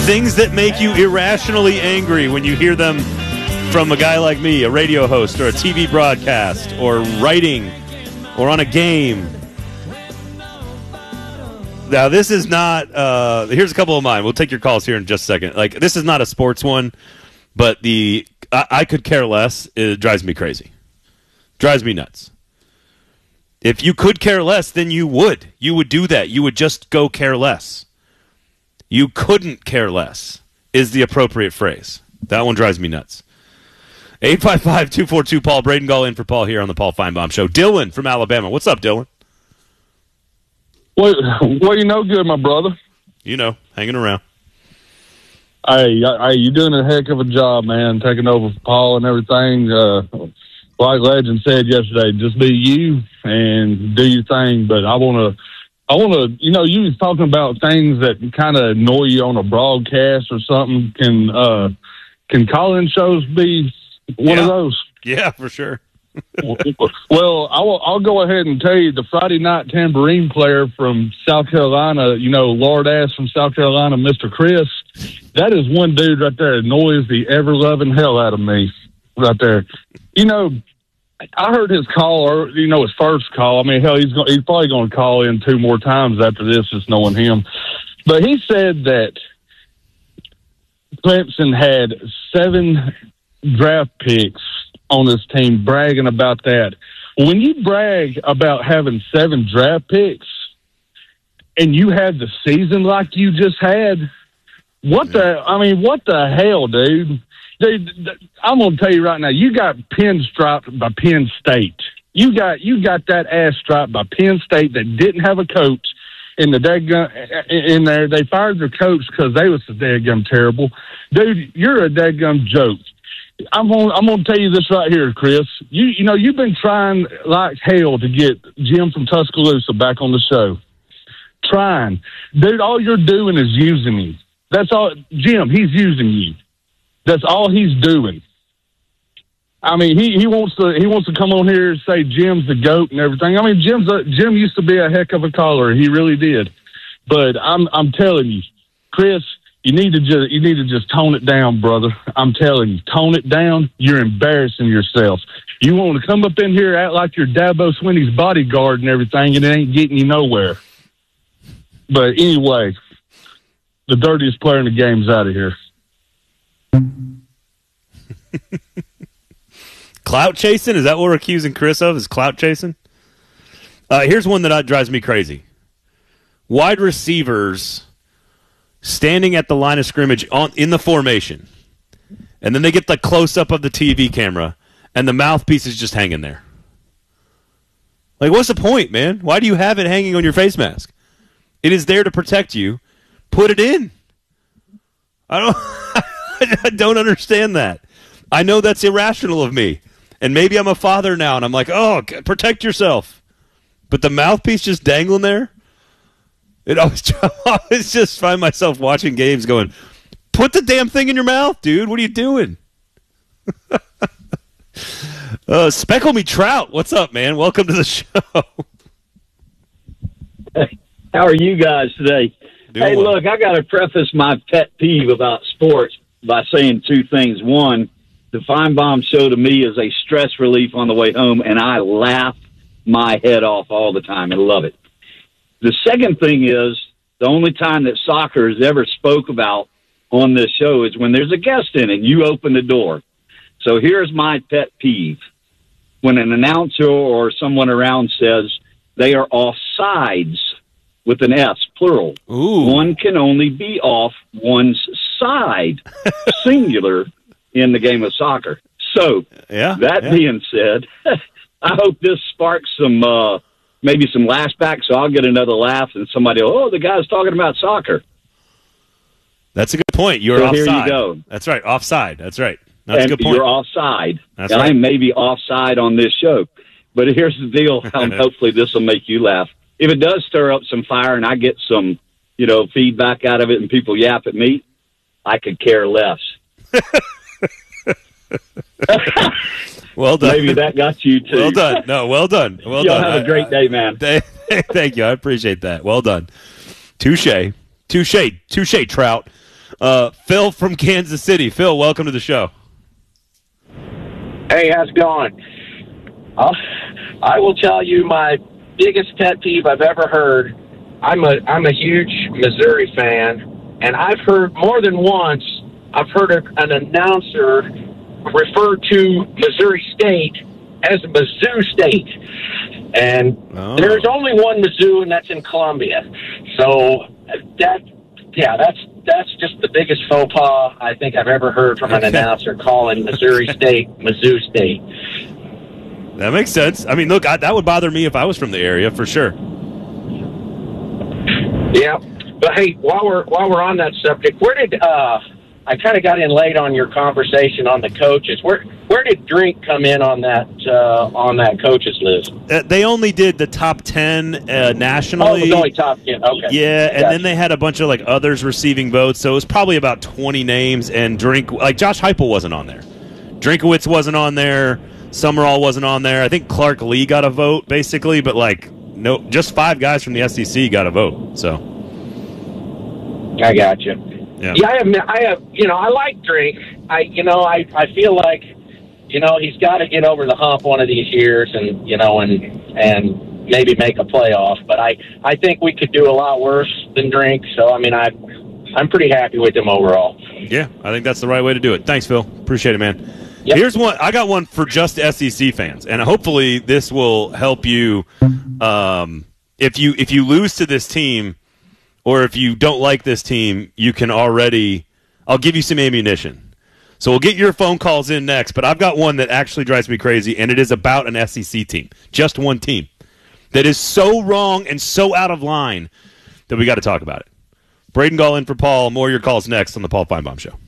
Things that make you irrationally angry when you hear them from a guy like me, a radio host or a TV broadcast or writing or on a game. Now, this is not here's a couple of mine. We'll take your calls here in just a second. Like, this is not a sports one, but I could care less. It drives me crazy. Drives me nuts. If you could care less, then you would. You would do that. You would just go care less. You couldn't care less is the appropriate phrase. That one drives me nuts. 855-242-PAUL. Braden Gall in for Paul here on the Paul Feinbaum Show. Dylan from Alabama. What's up, Dylan? Well, you know good, my brother. You know, hanging around. Hey, you're doing a heck of a job, man, taking over for Paul and everything. Like Legend said yesterday, just be you and do your thing. But I want to, you was talking about things that kind of annoy you on a broadcast or something. Can call-in shows be one of those? Yeah, for sure. Well, I'll go ahead and tell you the Friday night tambourine player from South Carolina, Lord ass from South Carolina, Mr. Chris. That is one dude right there that annoys the ever-loving hell out of me right there. I heard his call, or his first call. I mean, hell, he's probably going to call in 2 more times after this, just knowing him. But he said that Clemson had 7 draft picks on his team, bragging about that. When you brag about having 7 draft picks and you had the season like you just had, what the hell, dude? I'm going to tell you right now, you got pinstriped by Penn State. You got that ass striped by Penn State that didn't have a coach in there. They fired their coach because they was so daggum terrible. Dude, you're a daggum joke. I'm gonna tell you this right here, Chris. You've been trying like hell to get Jim from Tuscaloosa back on the show. Trying, dude. All you're doing is using him. That's all, Jim. He's using you. That's all he's doing. I mean, he wants to come on here and say Jim's the GOAT and everything. I mean, Jim used to be a heck of a caller. He really did. But I'm telling you, Chris. You need to just tone it down, brother. I'm telling you, tone it down. You're embarrassing yourself. You want to come up in here, act like you're Dabo Swinney's bodyguard and everything, and it ain't getting you nowhere. But anyway, the dirtiest player in the game's out of here. Clout chasing? Is that what we're accusing Chris of? Is clout chasing? Here's one that drives me crazy. Wide receivers standing at the line of scrimmage in the formation, and then they get the close-up of the TV camera, and the mouthpiece is just hanging there. Like, what's the point, man? Why do you have it hanging on your face mask? It is there to protect you. Put it in. I don't understand that. I know that's irrational of me, and maybe I'm a father now, and I'm like, oh, protect yourself. But the mouthpiece just dangling there? I always just find myself watching games going, put the damn thing in your mouth, dude. What are you doing? Speckle Me Trout, what's up, man? Welcome to the show. Hey, how are you guys today? Look, I got to preface my pet peeve about sports by saying 2 things. One, the Feinbaum Show to me is a stress relief on the way home, and I laugh my head off all the time. I love it. The second thing is, the only time that soccer is ever spoke about on this show is when there's a guest in and you open the door. So here's my pet peeve. When an announcer or someone around says they are offsides with an S, plural, one can only be off one's side, singular, in the game of soccer. So, being said, I hope this sparks some maybe some laughs back, so I'll get another laugh, and somebody will, the guy's talking about soccer. That's a good point. You're offside. Here you go. That's right, offside. That's right. That's a good point. You're offside. That's right. I may be offside on this show. But here's the deal. Hopefully this will make you laugh. If it does stir up some fire and I get some, feedback out of it and people yap at me, I could care less. Well done. Maybe that got you, too. Well done. No, well done. Well Y'all done. have a great day, man. Thank you. I appreciate that. Well done. Touche, Trout. Phil from Kansas City. Phil, welcome to the show. Hey, how's it going? I will tell you my biggest pet peeve I've ever heard. I'm a huge Missouri fan, and I've heard more than once, I've heard an announcer refer to Missouri State as Mizzou State. And there's only one Mizzou, and that's in Columbia. So that's just the biggest faux pas I think I've ever heard from an announcer calling Missouri State Mizzou State. That makes sense. I mean, look, that would bother me if I was from the area, for sure. Yeah, but hey, while we're on that subject, where did I kind of got in late on your conversation on the coaches? Where did Drink come in on that coaches list? They only did the top 10 nationally. Oh, it was only top 10. Okay. Yeah, and then they had a bunch of like others receiving votes, so it was probably about 20 names. And Josh Heupel wasn't on there. Drinkowitz wasn't on there. Summerall wasn't on there. I think Clark Lee got a vote, basically, but no, just 5 guys from the SEC got a vote. So I got you. Yeah, I have. I like Drink. I feel like, he's got to get over the hump one of these years, and maybe make a playoff. But I think we could do a lot worse than Drink. So I'm pretty happy with him overall. Yeah, I think that's the right way to do it. Thanks, Phil. Appreciate it, man. Yep. Here's one. I got one for just SEC fans, and hopefully this will help you. If you lose to this team, or if you don't like this team, you can already. I'll give you some ammunition. So we'll get your phone calls in next, but I've got one that actually drives me crazy, and it is about an SEC team, just one team, that is so wrong and so out of line that we got to talk about it. Braden Gall in for Paul. More of your calls next on the Paul Feinbaum Show.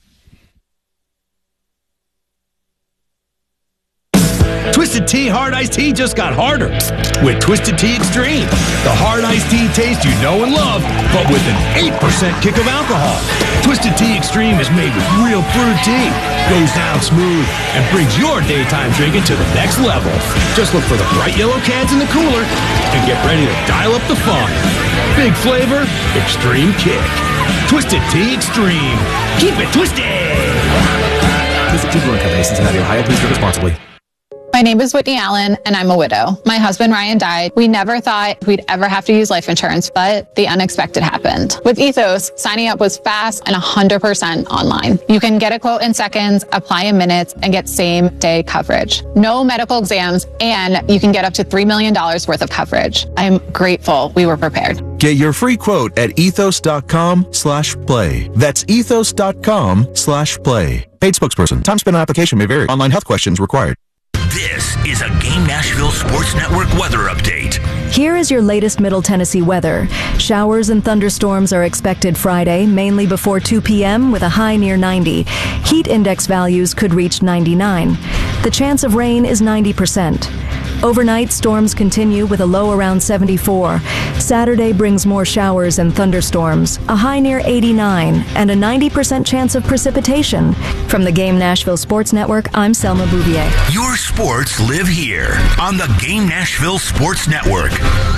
Twisted Tea Hard Iced Tea just got harder with Twisted Tea Extreme. The hard iced tea taste you know and love, but with an 8% kick of alcohol. Twisted Tea Extreme is made with real brewed tea, goes down smooth, and brings your daytime drinking to the next level. Just look for the bright yellow cans in the cooler and get ready to dial up the fun. Big flavor, extreme kick. Twisted Tea Extreme. Keep it twisted. Visit Tea Brewing Company, Cincinnati, Ohio. Please drink responsibly. My name is Whitney Allen, and I'm a widow. My husband, Ryan, died. We never thought we'd ever have to use life insurance, but the unexpected happened. With Ethos, signing up was fast and 100% online. You can get a quote in seconds, apply in minutes, and get same-day coverage. No medical exams, and you can get up to $3 million worth of coverage. I'm grateful we were prepared. Get your free quote at ethos.com/play. That's ethos.com/play. Paid spokesperson. Time spent on application may vary. Online health questions required. This is a Game Nashville Sports Network weather update. Here is your latest Middle Tennessee weather. Showers and thunderstorms are expected Friday, mainly before 2 p.m. with a high near 90. Heat index values could reach 99. The chance of rain is 90%. Overnight, storms continue with a low around 74. Saturday brings more showers and thunderstorms, a high near 89, and a 90% chance of precipitation. From the Game Nashville Sports Network, I'm Selma Bouvier. Your sports live here on the Game Nashville Sports Network.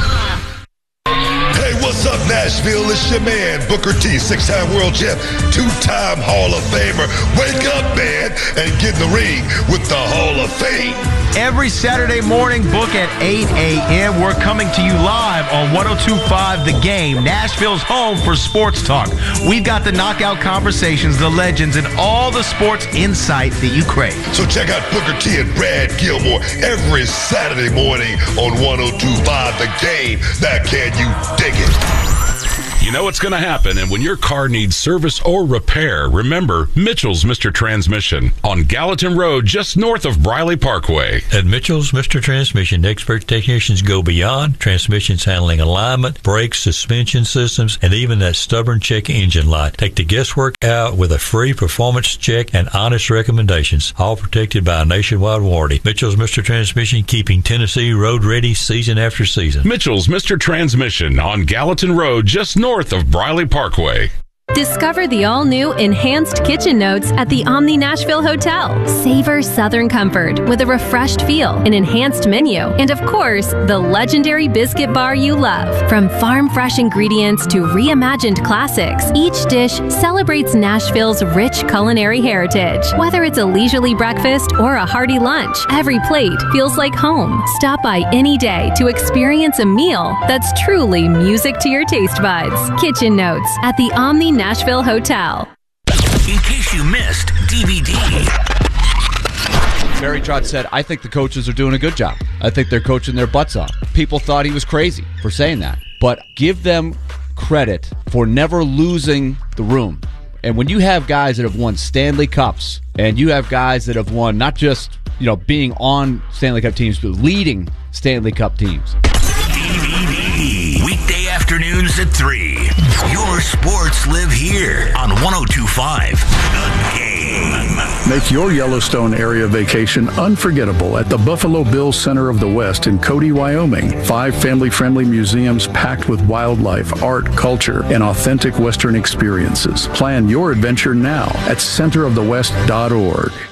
Hey, what's up, Nashville? It's your man, Booker T, 6-time world champ, 2-time Hall of Famer. Wake up, man, and get in the ring with the Hall of Fame. Every Saturday morning, book at 8 a.m. We're coming to you live on 102.5 The Game, Nashville's home for sports talk. We've got the knockout conversations, the legends, and all the sports insight that you crave. So check out Booker T and Brad Gilmore every Saturday morning on 102.5 The Game. Now, can you dig it? You know what's going to happen, and when your car needs service or repair, remember Mitchell's Mr. Transmission on Gallatin Road, just north of Briley Parkway. At Mitchell's Mr. Transmission, expert technicians go beyond transmissions handling alignment, brakes, suspension systems, and even that stubborn check engine light. Take the guesswork out with a free performance check and honest recommendations, all protected by a nationwide warranty. Mitchell's Mr. Transmission, keeping Tennessee road ready season after season. Mitchell's Mr. Transmission on Gallatin Road, just north of Briley Parkway. Discover the all-new Enhanced Kitchen Notes at the Omni Nashville Hotel. Savor Southern comfort with a refreshed feel, an enhanced menu, and of course, the legendary biscuit bar you love. From farm-fresh ingredients to reimagined classics, each dish celebrates Nashville's rich culinary heritage. Whether it's a leisurely breakfast or a hearty lunch, every plate feels like home. Stop by any day to experience a meal that's truly music to your taste buds. Kitchen Notes at the Omni Nashville Hotel. In case you missed DVD. Barry Trotz said, I think the coaches are doing a good job. I think they're coaching their butts off. People thought he was crazy for saying that. But give them credit for never losing the room. And when you have guys that have won Stanley Cups, and you have guys that have won not just, being on Stanley Cup teams, but leading Stanley Cup teams. DVD. Weekday afternoons at 3. Your sports live here on 102.5 The Game. Make your Yellowstone area vacation unforgettable at the Buffalo Bills Center of the West in Cody, Wyoming. 5 family-friendly museums packed with wildlife, art, culture, and authentic Western experiences. Plan your adventure now at centerofthewest.org.